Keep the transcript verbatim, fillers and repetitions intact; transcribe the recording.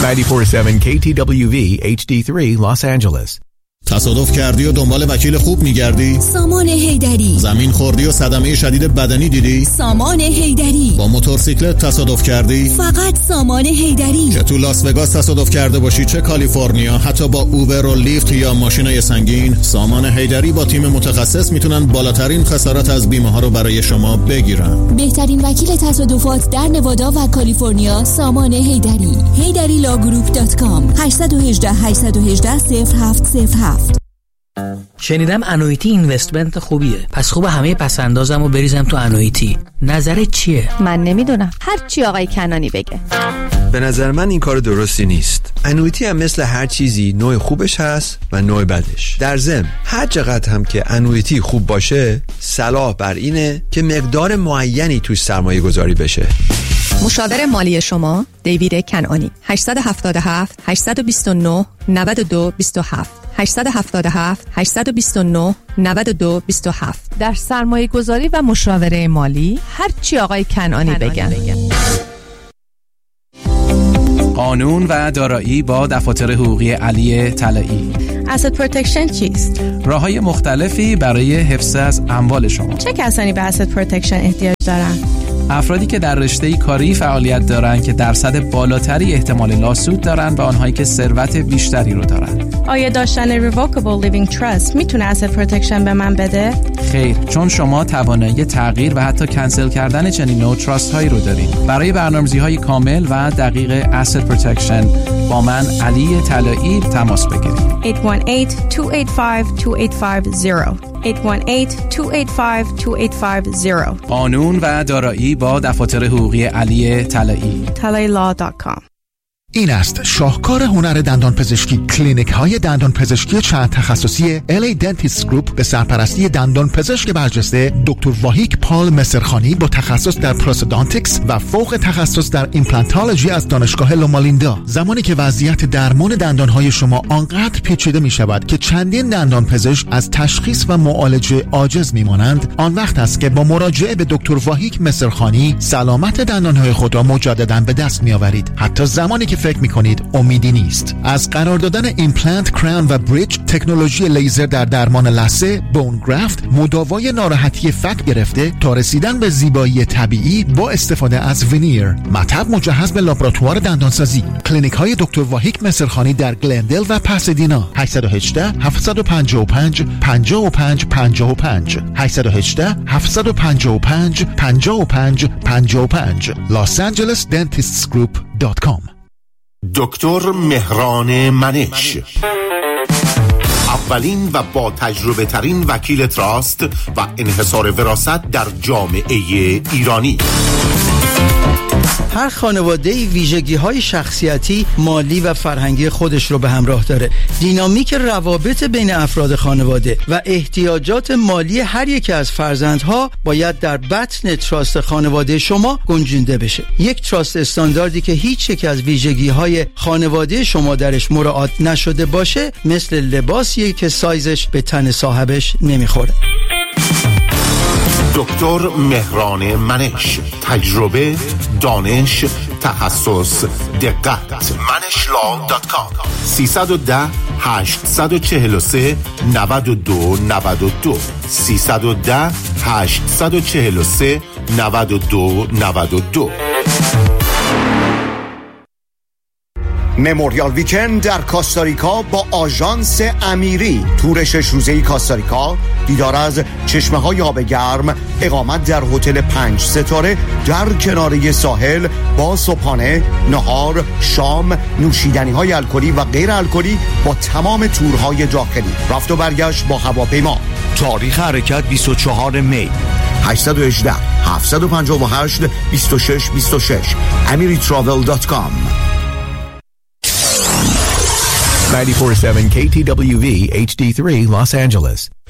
نود و چهار ممیز هفت کی تی دبلیو وی اچ دی سه Los Angeles. تصادف کردی و دنبال وکیل خوب میگردی؟ سامان حیدری. زمین خوردی و صدمه شدید بدنی دیدی؟ سامان حیدری. با موتورسیکلت تصادف کردی؟ فقط سامان حیدری. چه تو لاس وگاس تصادف کرده باشی، چه کالیفرنیا، حتی با اوبر و لیفت یا ماشینای سنگین، سامان حیدری با تیم متخصص میتونن بالاترین خسارت از بیمه ها رو برای شما بگیرن. بهترین وکیل تصادفات در نوادا و کالیفرنیا سامان حیدری. حیدری لا گروپ دات کام هشت یک هشت هشت یک هشت صفر هفت صفر هفت. شنیدم انویتی اینوستمنت خوبیه، پس خوب همه پسندازم و بریزم تو انویتی. نظرت چیه؟ من نمیدونم، هر چی آقای کنانی بگه. به نظر من این کار درستی نیست. انویتی هم مثل هر چیزی نوع خوبش هست و نوع بدش. در ضمن هر چقدر هم که انویتی خوب باشه، صلاح بر اینه که مقدار معینی توش سرمایه گذاری بشه. مشاور مالی شما دیوید کنعانی. هشت هفت هفت هشت دو نه نه دو دو هفت هشت هفت هفت هشت دو نه نه دو دو هفت. در سرمایه گذاری و مشاوره مالی هر چی آقای کنعانی بگن. بگن. قانون و دارایی با دفاتر حقوقی علی طلایی. asset protection چیست؟ راه‌های مختلفی برای حفظ از اموال شما. چه کسانی به asset protection احتیاج دارند؟ افرادی که در رشته کاری فعالیت دارند که درصد بالاتری احتمال لاسود دارند و آنهایی که ثروت بیشتری رو دارند. آیا داشتن revocable living trust میتونه asset protection به من بده؟ خیر، چون شما توانایی تغییر و حتی کنسل کردن چنین نوع تراست هایی رو دارید. برای برنامه‌ریزی های کامل و دقیق asset protection با من علی طلایی تماس بگیرید. هشت یک هشت دو هشت پنج دو هشت پنج صفر هشت یک هشت دو هشت پنج دو هشت پنج صفر. قانون و دارایی با دفاتر حقوقی علی طلایی. طلایی لا دات کام. این است شاهکار هنر دندان پزشکی. کلینیک های دندان پزشکی چند تخصصی ال ای Dentist Group به سرپرستی دندان پزشک برجسته دکتر واهیک پال مصرخانی با تخصص در پروستودانتیکس و فوق تخصص در ایمپلانتولوژی از دانشگاه لومالیندا. زمانی که وضعیت درمان دندان های شما آنقدر پیچیده می شود که چندین دندان پزشک از تشخیص و معالجه عاجز می مانند، آن وقت است که با مراجعه به دکتر واهیک مصرخانی سلامت دندان های خود را مجددا به دست می آورید، حتی زمانی که فکر میکنید امیدی نیست. از قرار دادن ایمپلنت، کراون و بریج، تکنولوژی لیزر در درمان لثه، بون گرافت، مداوای ناراحتی فک گرفته تا رسیدن به زیبایی طبیعی با استفاده از وینیر، مطب مجهز به لابراتوار دندانسازی. کلینیک های دکتر واهیک مصرخانی در گلندل و پاسادینا. هشت یک هشت هفت پنج پنج پنج پنج پنج پنج هشت یک هشت هفت پنج پنج پنج پنج پنج پنج Los Angeles Dentists Group دات کام. دکتر مهران منش، اولین و با تجربه ترین وکیل تراست و انحصار وراثت در جامعه ایرانی. هر خانواده‌ای ویژگی‌های شخصیتی، مالی و فرهنگی خودش رو به همراه داره. دینامیک روابط بین افراد خانواده و احتیاجات مالی هر یک از فرزندها باید در بطن تراست خانواده شما گنجونده بشه. یک تراست استانداردی که هیچ یک از ویژگی‌های خانواده شما درش مراعات نشده باشه، مثل لباسیه که سایزش به تن صاحبش نمیخوره. دکتر مهران منش، تجربه، دانش، تخصص، دقت. منش لا دات کام. سیصد و ده هشتصد و چهل و سه نود و دو نود و دو سیصد و ده هشتصد و چهل و سه نود و دو نود و دو. مموریال ویکند در کاستاریکا با آژانس امیری. تور شش روزه‌ای کاستاریکا، دیدار از چشمه‌های آب گرم، اقامت در هتل پنج ستاره در کناره ساحل با صبحانه، نهار، شام، نوشیدنی‌های الکلی و غیر الکلی با تمام تورهای داخلی. رفت و برگشت با هواپیما. تاریخ حرکت بیست و چهارم می. هشت یک هشت هفت پنج هشت دو شش دو شش امری تراول دات کام. نود و چهار ممیز هفت کی تی دبلیو وی اچ دی سه Los Angeles.